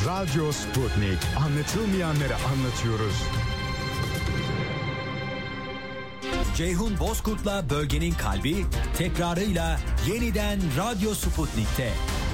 Radyo Sputnik. Anlatılmayanları anlatıyoruz. Ceyhun Bozkurt'la Bölgenin Kalbi tekrarıyla yeniden Radyo Sputnik'te.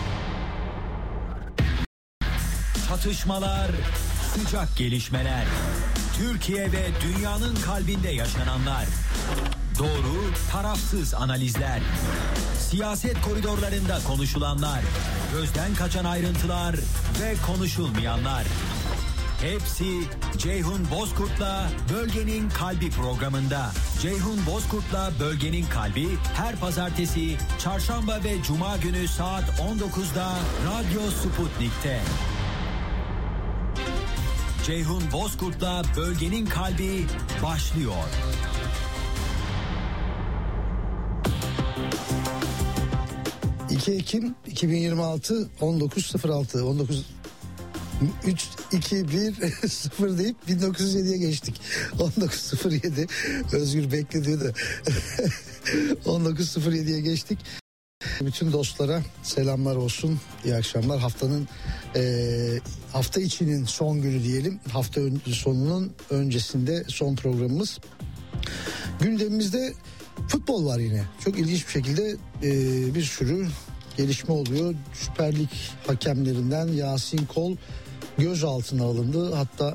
Çatışmalar, sıcak gelişmeler, Türkiye ve dünyanın kalbinde yaşananlar, doğru, tarafsız analizler, siyaset koridorlarında konuşulanlar, gözden kaçan ayrıntılar ve konuşulmayanlar. Hepsi Ceyhun Bozkurt'la Bölgenin Kalbi programında. Ceyhun Bozkurt'la Bölgenin Kalbi her pazartesi, çarşamba ve cuma günü saat 19'da Radyo Sputnik'te. Ceyhun Bozkurt'la Bölgenin Kalbi başlıyor. Ekim 2026 19.06 3, 2, 1, 0 deyip 1907'ye geçtik. 1907 Özgür beklediği de 1907'ye geçtik. Bütün dostlara selamlar olsun. İyi akşamlar. Hafta içinin son günü diyelim. Hafta sonunun öncesinde son programımız. Gündemimizde futbol var yine. Çok ilginç bir şekilde bir sürü gelişme oluyor. Süper Lig hakemlerinden Yasin Kol gözaltına alındı. Hatta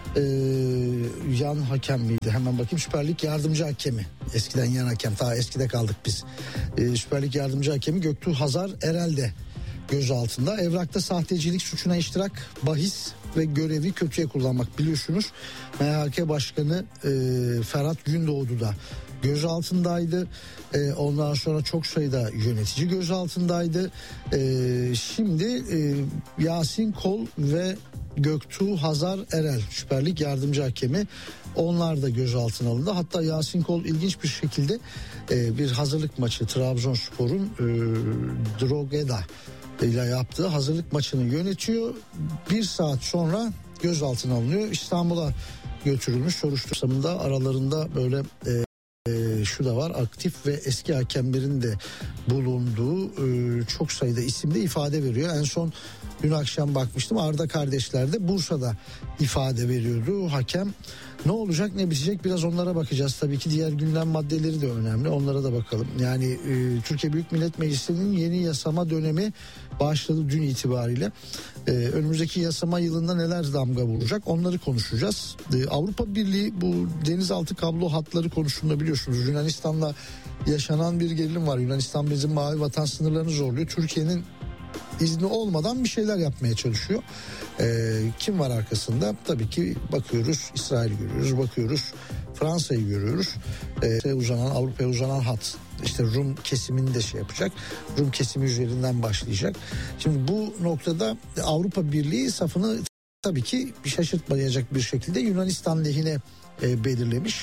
yan hakem miydi? Hemen bakayım. Süper Lig yardımcı hakemi. Eskiden yan hakem. Ta eskide kaldık biz. Süper Lig yardımcı hakemi Göktuğ Hazar Erel de gözaltında. Evrakta sahtecilik suçuna iştirak, bahis ve görevi kötüye kullanmak, biliyorsunuz. MHK Başkanı Ferhat Gündoğdu da gözaltındaydı. Ondan sonra çok sayıda yönetici gözaltındaydı. Şimdi Yasin Kol ve Göktuğ Hazar Erel Süper Lig yardımcı hakemi, onlar da gözaltına alındı. Hatta Yasin Kol ilginç bir şekilde bir hazırlık maçı, Trabzonspor'un Drogheda ile yaptığı hazırlık maçını yönetiyor. Bir saat sonra gözaltına alınıyor. İstanbul'a götürülmüş. Soruşturmada aralarında böyle şu da var, aktif ve eski hakemlerin de bulunduğu çok sayıda isimde ifade veriyor. En son dün akşam bakmıştım, Arda kardeşler de Bursa'da ifade veriyordu. Hakem ne olacak ne bitecek, biraz onlara bakacağız. Tabii ki diğer gündem maddeleri de önemli, onlara da bakalım. Yani Türkiye Büyük Millet Meclisi'nin yeni yasama dönemi başladı dün itibariyle. Önümüzdeki yasama yılında neler damga vuracak, onları konuşacağız. Avrupa Birliği bu denizaltı kablo hatları konusunda biliyorsunuz Yunanistan'la yaşanan bir gerilim var. Yunanistan bizim mavi vatan sınırlarını zorluyor. Türkiye'nin izni olmadan bir şeyler yapmaya çalışıyor. Kim var arkasında? Tabii ki bakıyoruz İsrail'i görüyoruz, bakıyoruz Fransa'yı görüyoruz. Avrupa'ya uzanan hat. İşte Rum kesimini de şey yapacak. Rum kesimi üzerinden başlayacak. Şimdi bu noktada Avrupa Birliği safını tabii ki şaşırtmayacak bir şekilde Yunanistan lehine belirlemiş.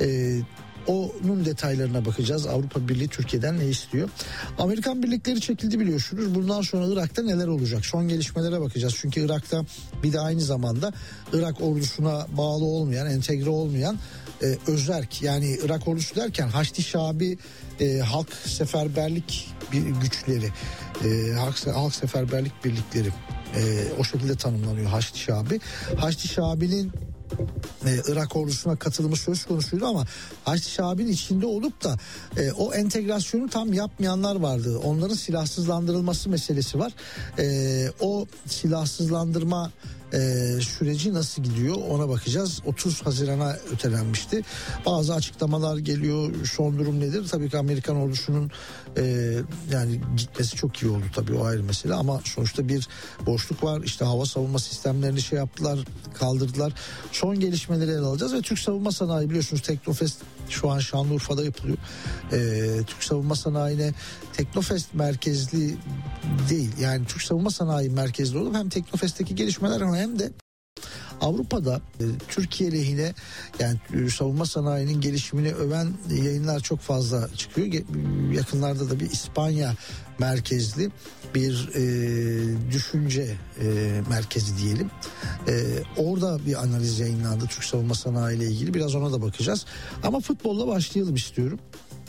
Onun detaylarına bakacağız. Avrupa Birliği Türkiye'den ne istiyor? Amerikan birlikleri çekildi biliyorsunuz. Bundan sonra Irak'ta neler olacak? Son gelişmelere bakacağız. Çünkü Irak'ta bir de aynı zamanda Irak ordusuna bağlı olmayan, entegre olmayan özerk, yani Irak ordusu derken Haçlı Şabi Halk Seferberlik güçleri, Halk Seferberlik birlikleri o şekilde tanımlanıyor Haçlı Şabi. Haçlı Şabi'nin Irak ordusuna katılımı söz konusuydu ama Haçlı Şabi'nin içinde olup da o entegrasyonu tam yapmayanlar vardı. Onların silahsızlandırılması meselesi var. O silahsızlandırma süreci nasıl gidiyor ona bakacağız. 30 Haziran'a ötelenmişti. Bazı açıklamalar geliyor. Son durum nedir? Tabii ki Amerikan ordusunun yani gitmesi çok iyi oldu tabii, o ayrı mesele, ama sonuçta bir boşluk var. İşte hava savunma sistemlerini şey yaptılar, kaldırdılar. Son gelişmeleri ele alacağız ve Türk Savunma Sanayi, biliyorsunuz Teknofest şu an Şanlıurfa'da yapılıyor. Türk Savunma Sanayi'ne Teknofest merkezli değil, yani Türk Savunma Sanayi merkezli olup hem Teknofest'teki gelişmeler hem de Avrupa'da Türkiye lehine, yani savunma sanayinin gelişimini öven yayınlar çok fazla çıkıyor. Yakınlarda da bir İspanya merkezli bir düşünce merkezi diyelim. Orada bir analiz yayınlandı Türk savunma sanayi ile ilgili. Biraz ona da bakacağız. Ama futbolla başlayalım istiyorum.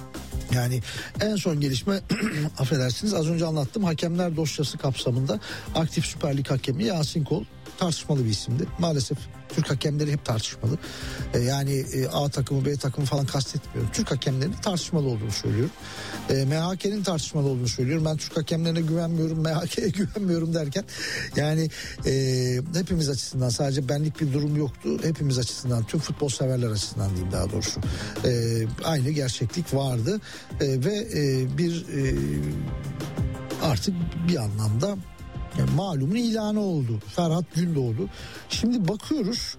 Yani en son gelişme affedersiniz, az önce anlattım, hakemler dosyası kapsamında aktif Süper Lig hakemi Yasin Kol tartışmalı bir isimdi. Maalesef Türk hakemleri hep tartışmalı. Yani A takımı B takımı falan kastetmiyorum. Türk hakemlerinin tartışmalı olduğunu söylüyorum. MHK'nin tartışmalı olduğunu söylüyorum. Ben Türk hakemlerine güvenmiyorum, MHK'ye güvenmiyorum derken yani hepimiz açısından, sadece benlik bir durum yoktu. Hepimiz açısından, tüm futbol severler açısından diyeyim daha doğrusu. Aynı gerçeklik vardı. Ve bir artık bir anlamda yani malumun ilanı oldu. Ferhat Gündoğdu. Şimdi bakıyoruz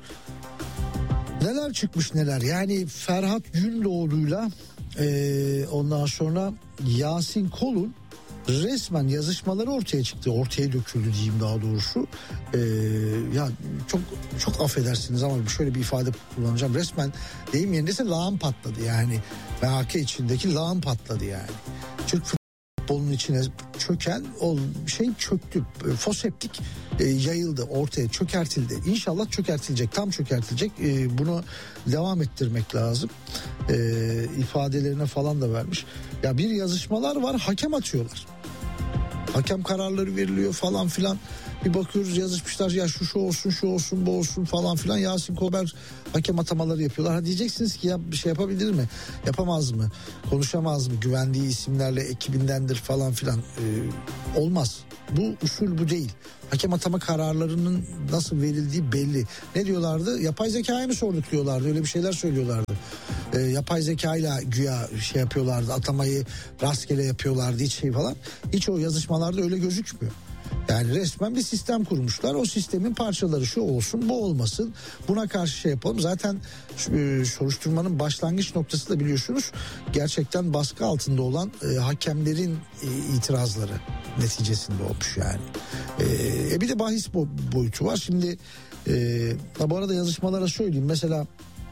neler çıkmış neler. Yani Ferhat Gündoğdu'yla ondan sonra Yasin Kol'un resmen yazışmaları ortaya çıktı. Ortaya döküldü diyeyim daha doğrusu. Ya çok affedersiniz ama şöyle bir ifade kullanacağım. Resmen deyim yerindeyse lağım patladı yani. MHK içindeki lağım patladı yani. Türk futbolunun içine çöken o şey çöktü. Foseptik yayıldı ortaya, çökertildi. İnşallah çökertilecek, tam çökertilecek. Bunu devam ettirmek lazım. İfadelerine falan da vermiş. Ya bir yazışmalar var, hakem atıyorlar. Hakem kararları veriliyor falan filan. Bir bakıyoruz yazışmışlar, ya şu olsun, şu olsun, bu olsun falan filan. Yasin Kolber hakem atamaları yapıyorlar. Ha diyeceksiniz ki ya bir şey yapabilir mi? Yapamaz mı? Konuşamaz mı? Güvendiği isimlerle ekibindendir falan filan. Olmaz. Bu usul bu değil. Hakem atama kararlarının nasıl verildiği belli. Ne diyorlardı? Yapay zekaya mı sorduk diyorlardı. Öyle bir şeyler söylüyorlardı. Yapay zekayla güya şey yapıyorlardı. Atamayı rastgele yapıyorlardı hiç şey falan. Hiç o yazışmalarda öyle gözükmüyor. Yani resmen bir sistem kurmuşlar. O sistemin parçaları şu olsun, bu olmasın. Buna karşı şey yapalım. Zaten soruşturmanın başlangıç noktası da biliyorsunuz gerçekten baskı altında olan hakemlerin itirazları neticesinde olmuş yani. Bir de bahis boyutu var. Şimdi bu arada yazışmalara söyleyeyim. Mesela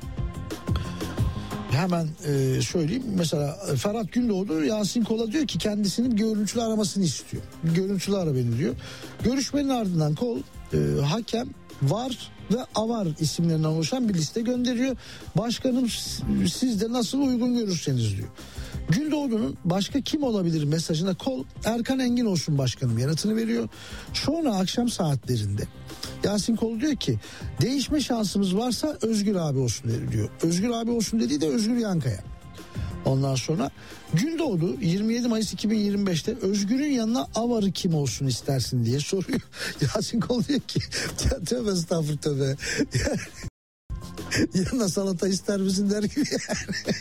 hemen söyleyeyim. Mesela Ferhat Gündoğdu Yasin Kol'a diyor ki kendisinin görüntülü aramasını istiyor. Görüntülü ara beni diyor. Görüşmenin ardından Kol hakem, VAR ve AVAR isimlerinden oluşan bir liste gönderiyor. Başkanım siz de nasıl uygun görürseniz diyor. Gündoğdu'nun başka kim olabilir mesajına Kol Erkan Engin olsun başkanım yanıtını veriyor. Sonra akşam saatlerinde Yasin Kol diyor ki değişme şansımız varsa Özgür abi olsun diyor. Özgür abi olsun dediği de Özgür Yankaya. Ondan sonra Gündoğdu 27 Mayıs 2025'te Özgür'ün yanına AVAR'ı kim olsun istersin diye soruyor. Yasin Kol diyor ki ya tövbe estağfurullah tövbe. Yanına salata ister misin der gibi yani.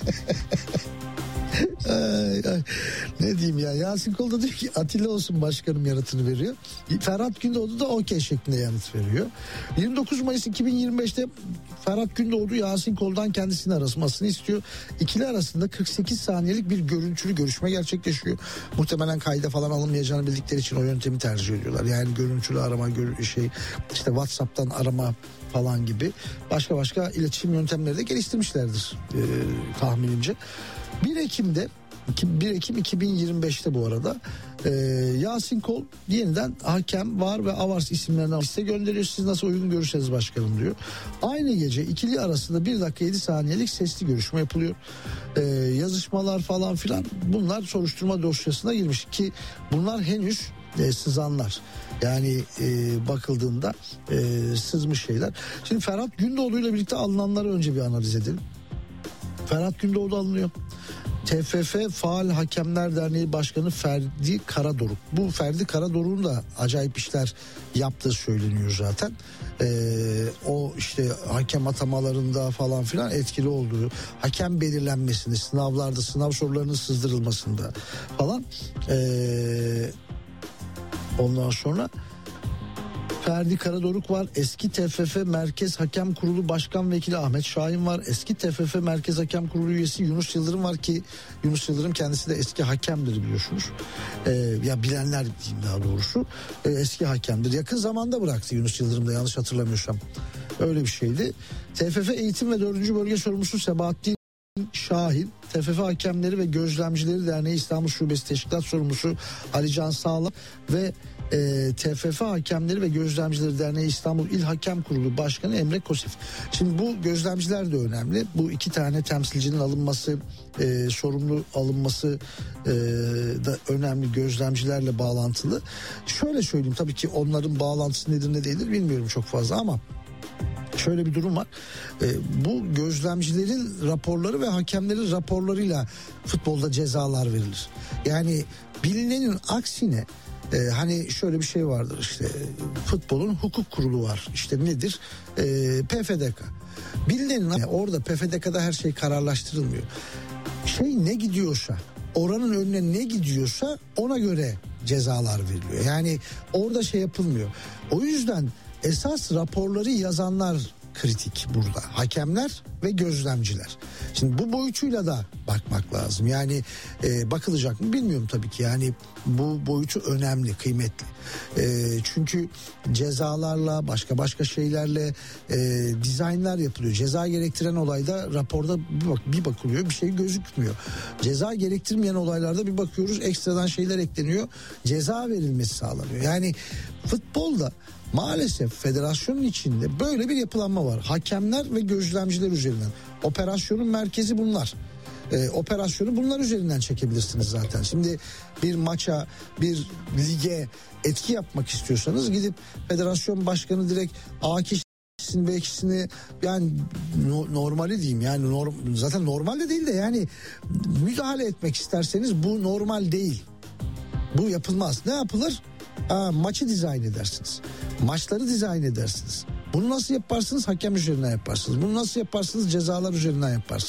Ay. Ne diyeyim ya, Yasin Kol da diyor ki Atilla olsun başkanım yanıtını veriyor. Ferhat Gündoğdu da okey şeklinde yanıt veriyor. 29 Mayıs 2025'te Ferhat Gündoğdu Yasin Kol'dan kendisini aramasını istiyor. İkili arasında 48 saniyelik bir görüntülü görüşme gerçekleşiyor. Muhtemelen kayda falan alınmayacağını bildikleri için o yöntemi tercih ediyorlar. Yani görüntülü arama işte WhatsApp'tan arama falan gibi başka iletişim yöntemleri de geliştirmişlerdir tahminimce. 1 Ekim 2025'te bu arada Yasin Kol yeniden hakem, VAR ve AVAR isimlerinden liste gönderiyor. Siz nasıl uygun görürseniz başkanım diyor. Aynı gece ikili arasında 1 dakika 7 saniyelik sesli görüşme yapılıyor. Yazışmalar falan filan, bunlar soruşturma dosyasına girmiş ki bunlar henüz sızanlar. Yani bakıldığında sızmış şeyler. Şimdi Ferhat Gündoğdu ile birlikte alınanları önce bir analiz edelim. Ferhat Gündoğdu alınıyor. TFF Faal Hakemler Derneği Başkanı Ferdi Karadoruk. Bu Ferdi Karadoruk'un da acayip işler yaptığı söyleniyor zaten. O işte hakem atamalarında falan filan etkili olduğu, hakem belirlenmesinde, sınavlarda sınav sorularının sızdırılmasında falan. Ondan sonra Ferdi Karadoruk var. Eski TFF Merkez Hakem Kurulu Başkan Vekili Ahmet Şahin var. Eski TFF Merkez Hakem Kurulu üyesi Yunus Yıldırım var ki Yunus Yıldırım kendisi de eski hakemdir biliyorsunuz. Ya bilenler diyeyim daha doğrusu. Eski hakemdir. Yakın zamanda bıraktı Yunus Yıldırım da yanlış hatırlamıyorsam. Öyle bir şeydi. TFF Eğitim ve 4. Bölge Sorumlusu Sebahattin Şahin, TFF Hakemleri ve Gözlemcileri Derneği İstanbul Şubesi Teşkilat Sorumlusu Ali Can Sağlam ve TFF Hakemleri ve Gözlemcileri Derneği İstanbul İl Hakem Kurulu Başkanı Emre Kosif. Şimdi bu gözlemciler de önemli. Bu 2 tane temsilcinin alınması, sorumlu alınması da önemli, gözlemcilerle bağlantılı. Şöyle söyleyeyim, tabii ki onların bağlantısı nedir ne değildir bilmiyorum çok fazla, ama şöyle bir durum var. Bu gözlemcilerin raporları ve hakemlerin raporlarıyla futbolda cezalar verilir. Yani bilinenin aksine hani şöyle bir şey vardır, işte futbolun hukuk kurulu var. İşte nedir? PFDK. Bilinenin orada PFDK'da her şey kararlaştırılmıyor. Ne gidiyorsa, oranın önüne ne gidiyorsa ona göre cezalar veriliyor. Yani orada şey yapılmıyor. O yüzden esas raporları yazanlar kritik burada. Hakemler ve gözlemciler. Şimdi bu boyutuyla da bakmak lazım. Yani bakılacak mı bilmiyorum tabii ki. Yani bu boyutu önemli, kıymetli. Çünkü cezalarla, başka şeylerle dizaynlar yapılıyor. Ceza gerektiren olayda raporda bir bakılıyor, bir şey gözükmüyor. Ceza gerektirmeyen olaylarda bir bakıyoruz, ekstradan şeyler ekleniyor. Ceza verilmesi sağlanıyor. Yani futbolda maalesef federasyonun içinde böyle bir yapılanma var. Hakemler ve gözlemciler üzerinden. Operasyonun merkezi bunlar. Operasyonu bunlar üzerinden çekebilirsiniz zaten. Şimdi bir maça, bir lige etki yapmak istiyorsanız gidip federasyon başkanı direkt A kişisini, B kişisini, yani normali diyeyim, yani zaten normalde değil de yani müdahale etmek isterseniz bu normal değil. Bu yapılmaz. Ne yapılır? Maçı dizayn edersiniz. Maçları dizayn edersiniz. Bunu nasıl yaparsınız? Hakem üzerinden yaparsınız. Bunu nasıl yaparsınız? Cezalar üzerinden yaparsınız.